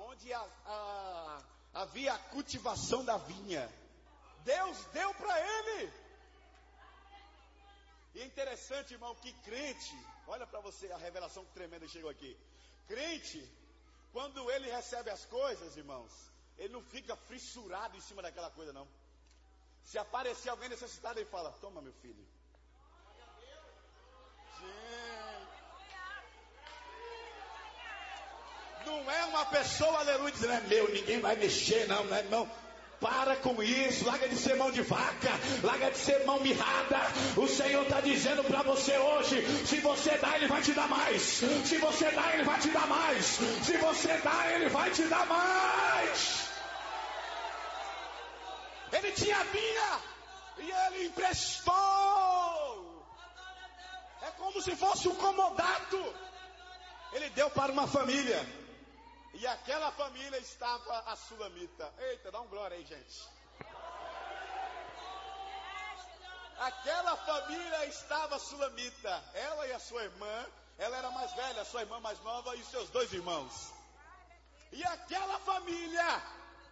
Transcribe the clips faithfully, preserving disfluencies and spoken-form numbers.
aonde a, a, havia a cultivação da vinha. Deus deu para ele. E é interessante, irmão, que crente, olha para você a revelação tremenda que chegou aqui. Crente, quando ele recebe as coisas, irmãos, ele não fica fissurado em cima daquela coisa, não. Se aparecer alguém necessitado, ele fala: toma, meu filho. Gente. Não é uma pessoa, aleluia, dizendo: é meu, ninguém vai mexer, não, não é, não. Para com isso, larga de ser mão de vaca, larga de ser mão mirrada. O Senhor está dizendo para você hoje: se você dá, Ele vai te dar mais. Se você dá, Ele vai te dar mais. Se você dá, Ele vai te dar mais. Ele tinha vinha e Ele emprestou. É como se fosse um comodato. Ele deu para uma família. E aquela família estava a sulamita. Eita, dá um glória aí, gente. Aquela família estava a sulamita. Ela e a sua irmã. Ela era mais velha, a sua irmã mais nova e os seus dois irmãos. E aquela família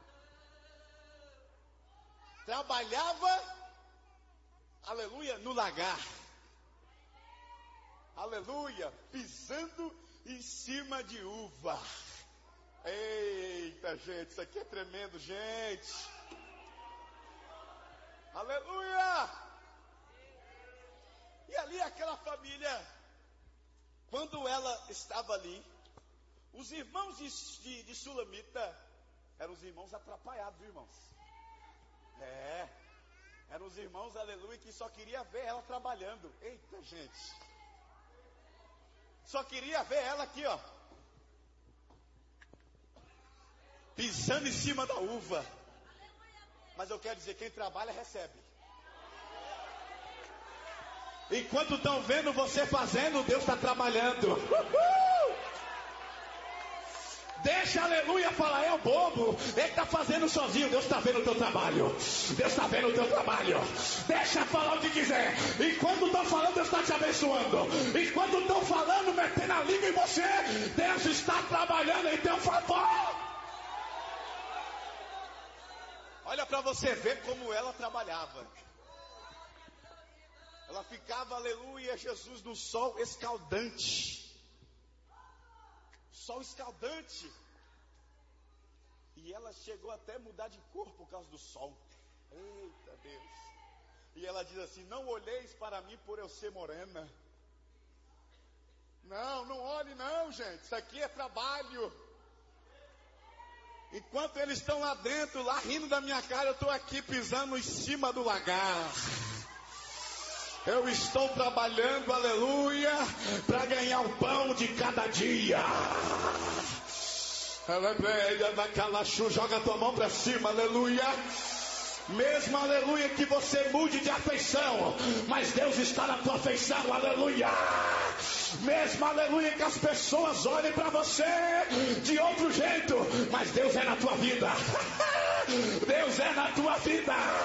trabalhava, aleluia, no lagar. Aleluia, pisando em cima de uva. Eita, gente, isso aqui é tremendo, gente. Aleluia. E ali aquela família, quando ela estava ali, os irmãos de, de, de Sulamita eram os irmãos atrapalhados, irmãos. É, eram os irmãos, aleluia, que só queria ver ela trabalhando. Eita, gente, só queria ver ela aqui, ó, pisando em cima da uva. Mas eu quero dizer, quem trabalha recebe. Enquanto estão vendo você fazendo, Deus está trabalhando. Uhul! Deixa, aleluia, falar: é o bobo, ele está fazendo sozinho. Deus está vendo o teu trabalho. Deus está vendo o teu trabalho. Deixa falar o que quiser. Enquanto estão falando, Deus está te abençoando. Enquanto estão falando, metendo a língua em você, Deus está trabalhando em teu favor. Olha para você ver como ela trabalhava. Ela ficava, aleluia, Jesus, no sol escaldante. Sol escaldante. E ela chegou até a mudar de cor por causa do sol. Eita Deus. E ela diz assim: não olheis para mim por eu ser morena. Não, não olhe não, gente. Isso aqui é trabalho. Enquanto eles estão lá dentro, lá rindo da minha cara, eu estou aqui pisando em cima do lagar. Eu estou trabalhando, aleluia, para ganhar o pão de cada dia. Joga a tua mão para cima, aleluia. Mesmo, aleluia, que você mude de afeição, mas Deus está na tua afeição, aleluia. Mesmo, aleluia, que as pessoas olhem para você de outro jeito, mas Deus é na tua vida. Deus é na tua vida.